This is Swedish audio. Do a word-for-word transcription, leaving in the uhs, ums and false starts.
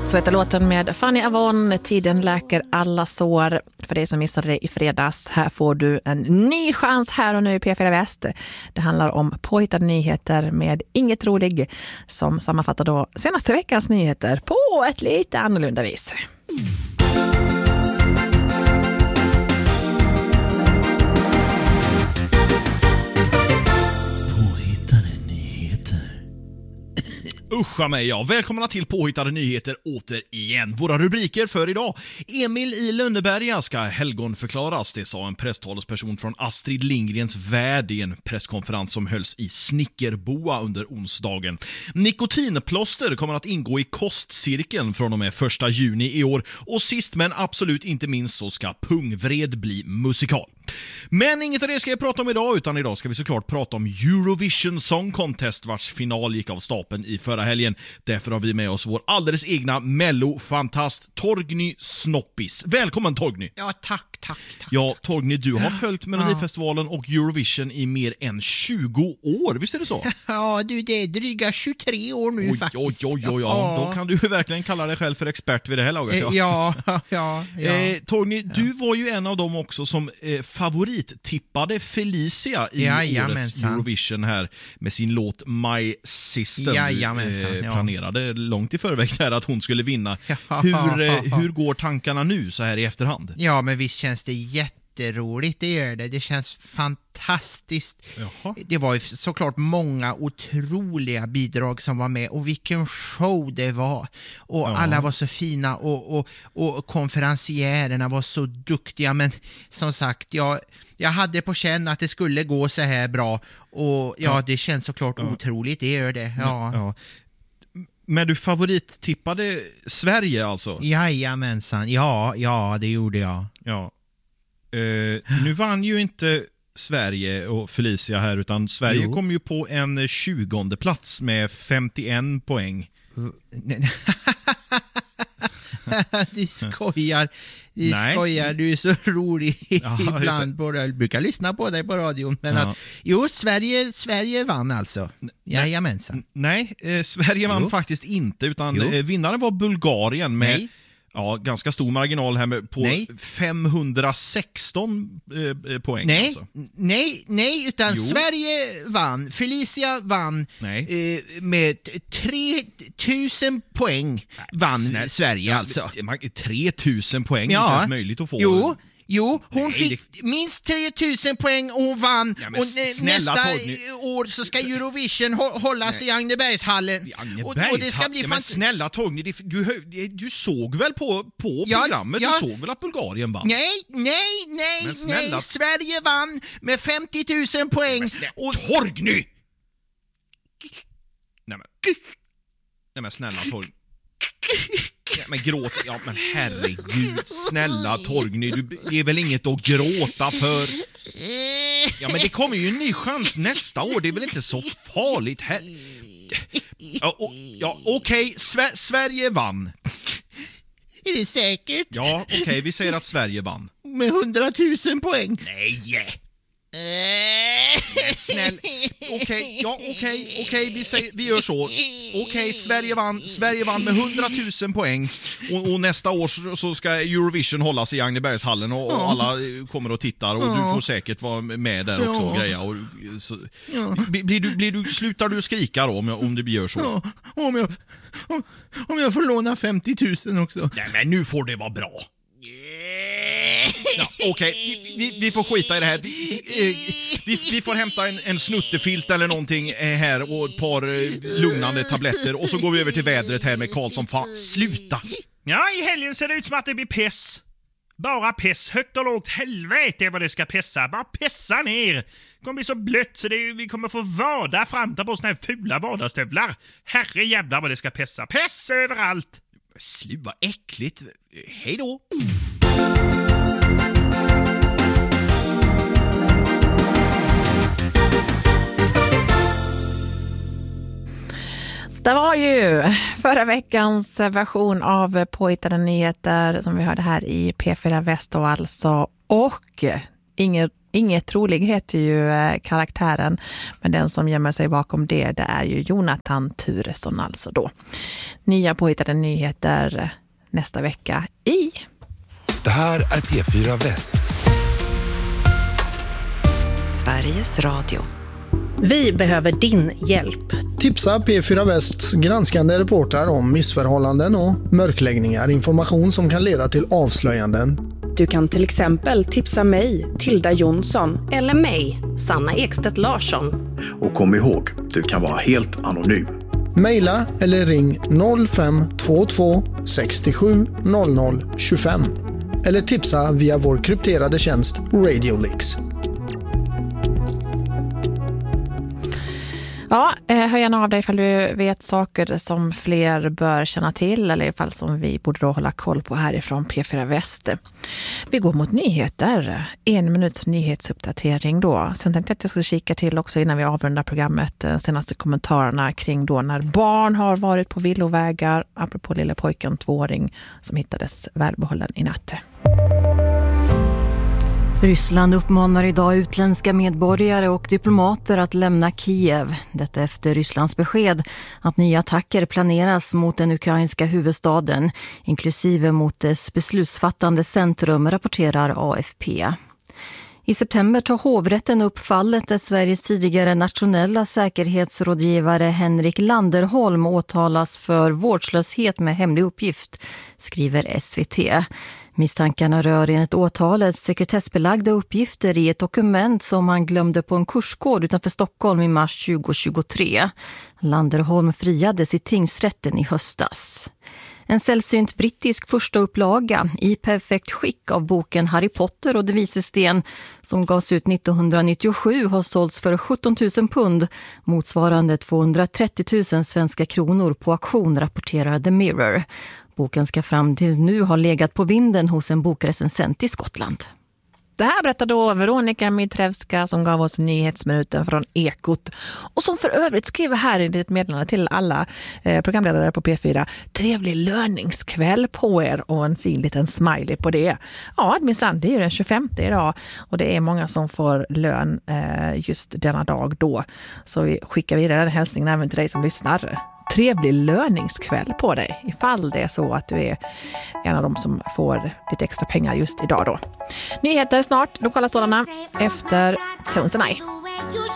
Så heter låten med Fanny Avon, Tiden läker alla sår. För dig som missade det i fredags, här får du en ny chans här och nu i P fyra Väst. Det handlar om påhittade nyheter med Inget Rolig, som sammanfattar då senaste veckans nyheter på ett lite annorlunda vis. Uscha mig, ja. Välkomna till Påhittade nyheter återigen. Våra rubriker för idag. Emil i Lönneberga ska helgonförklaras. Det sa en presstalesperson från Astrid Lindgrens Värld i en presskonferens som hölls i Snickerboa under onsdagen. Nikotinplåster kommer att ingå i kostcirkeln från och med första juni i år. Och sist men absolut inte minst så ska Pungvred bli musikal. Men inget av det ska jag prata om idag, utan idag ska vi såklart prata om Eurovision Song Contest, vars final gick av stapeln i förra helgen. Därför har vi med oss vår alldeles egna Mello-fantast Torgny Snoppis. Välkommen Torgny! Ja, tack, tack, tack. Ja, Torgny, du har följt Melodifestivalen och Eurovision i mer än tjugo år, visst är det så? Ja, du, det är dryga tjugotre år nu oj, faktiskt. Oj, oj, oj, ja. Då kan du verkligen kalla dig själv för expert vid det här laget. Ja, ja, ja. ja, ja. Eh, Torgny, ja. Du var ju en av dem också som eh, favorittippade Felicia i ja, årets Eurovision här med sin låt My Sister. Ja, eh, ja. planerade långt i förväg där att hon skulle vinna. Hur, eh, hur går tankarna nu så här i efterhand? Ja, men visst känns det jätteroligt, det gör det. Det känns fantastiskt. Jaha. Det var ju såklart många otroliga bidrag som var med, och vilken show det var. Och ja. Alla var så fina, och, och, och konferenciärerna var så duktiga. Men som sagt, jag, jag hade på känn att det skulle gå så här bra. Och ja, ja. det känns såklart ja. otroligt, det gör det. Ja. ja. Men du favorittippade Sverige alltså? Jajamensan, ja, ja, det gjorde jag. Ja. Uh, nu vann ju inte Sverige och Felicia här, utan Sverige jo. kom ju på en tjugonde plats med femtioen poäng. Du skojar. Du Nej. skojar, du är så rolig ja, ibland på det. Jag brukar lyssna på dig på radion. Men ja. att, jo, Sverige, Sverige vann alltså. Jajamensan. Nej, eh, Sverige vann jo. faktiskt inte, utan eh, vinnaren var Bulgarien med Nej. Ja, ganska stor marginal här med på nej. femhundrasexton eh, poäng. Nej, alltså. nej, nej, utan jo. Sverige vann. Felicia vann eh, med tre tusen poäng. Vann Snäll. Sverige alltså. tre tusen poäng ja. är inte ens möjligt att få. Jo. Jo, hon Nej, fick det... minst tre tusen poäng och hon vann. Ja, och snälla, nästa Torgny. år så ska Eurovision hållas Nej. i Agnebergshallen. Och, och det ska bli ja, men snälla Torgny, du, du såg väl på, på ja, programmet? Ja. Du såg väl att Bulgarien vann? Nej, nej, nej, nej. Sverige vann med femtio tusen poäng. Men snälla, och... Torgny! Nej men, Nej, men snälla Torgny. Ja, men gråt, ja men herregud, snälla Torgny, du, det är väl inget att gråta för. Ja men det kommer ju en ny chans nästa år, det är väl inte så farligt här. Ja, och, ja okej, okay. Sver- Sverige vann. Är det säkert? Ja, okej, okay. Vi säger att Sverige vann. Med hundratusen poäng. Nej. Snäll. Okej, okay, ja okej, okay, okej, okay, vi säger vi gör så. Okej, okay, Sverige vann, Sverige vann med hundratusen poäng. Och, och nästa år så ska Eurovision hållas i Agnebergshallen och, och alla kommer och tittar och ja. du får säkert vara med där också ja. och greja och så, ja. blir du blir du slutar du skrika då om om det gör så? Ja, om jag om, om jag får låna femtio tusen också. Nej, men nu får det vara bra. Ja, okej, okay. vi, vi, vi får skita i det här. Vi, vi, vi får hämta en, en snuttefilt eller någonting här och ett par lugnande tabletter och så går vi över till vädret här med Karlsson. Fan, sluta! Ja, i helgen ser det ut som att det blir pess. Bara pess, högt och lågt, helvete vad det ska pessa. Bara pessa ner. Det kommer bli så blött så det, vi kommer få vada fram på såna här fula vardagsstövlar. Herre jävlar vad det ska pessa. Pess överallt. Sluta, äckligt. Hej då! Det var ju förra veckans version av Påhittade nyheter som vi hörde här i P fyra Väst och alltså. Och Inget Inget trolig heter ju eh, karaktären, men den som gömmer sig bakom det, det är ju Jonathan Turesson alltså då. Nya påhittade nyheter nästa vecka i... Det här är P fyra Väst. Sveriges Radio. Vi behöver din hjälp. Tipsa P fyra Västs granskande reportrar om missförhållanden och mörkläggningar. Information som kan leda till avslöjanden. Du kan till exempel tipsa mig, Tilda Jonsson. Eller mig, Sanna Ekstedt Larsson. Och kom ihåg, du kan vara helt anonym. Maila eller ring noll fem två två sex sju noll noll två fem. Eller tipsa via vår krypterade tjänst RadioLeaks. Ja, hör gärna av dig ifall du vet saker som fler bör känna till eller ifall som vi borde då hålla koll på härifrån P fyra Väst. Vi går mot nyheter. En minuts nyhetsuppdatering då. Sen tänkte jag att jag ska kika till också innan vi avrundar programmet senaste kommentarerna kring då när barn har varit på villovägar, apropå lilla pojken tvååring som hittades välbehållen i natt. Ryssland uppmanar idag utländska medborgare och diplomater att lämna Kiev. Detta efter Rysslands besked att nya attacker planeras mot den ukrainska huvudstaden, inklusive mot dess beslutsfattande centrum, rapporterar A F P. I september tar hovrätten upp fallet där Sveriges tidigare nationella säkerhetsrådgivare Henrik Landerholm åtalas för vårdslöshet med hemlig uppgift, skriver S V T. Misstankarna rör enligt åtalet sekretessbelagda uppgifter i ett dokument som han glömde på en kursgård utanför Stockholm i mars tjugohundratjugotre. Landerholm friades i tingsrätten i höstas. En sällsynt brittisk första upplaga i perfekt skick av boken Harry Potter och de vises sten som gavs ut nittonhundranittiosju har sålts för sjutton tusen pund, motsvarande tvåhundratrettio tusen svenska kronor på auktion, rapporterar The Mirror. Boken ska fram till nu ha legat på vinden hos en bokrecensent i Skottland. Det här berättar då Veronica Mitrevska som gav oss nyhetsminuten från Ekot och som för övrigt skriver här i ett meddelande till alla eh, programledare på P fyra. Trevlig löningskväll på er och en fin liten smiley på det. Ja, minsann, det är ju den tjugofemte idag och det är många som får lön eh, just denna dag då. Så vi skickar vidare den hälsningen även till dig som lyssnar. Trevlig löningskväll på dig ifall det är så att du är en av dem som får lite extra pengar just idag då. Nyheter snart, lokala sådana, efter Tones and I.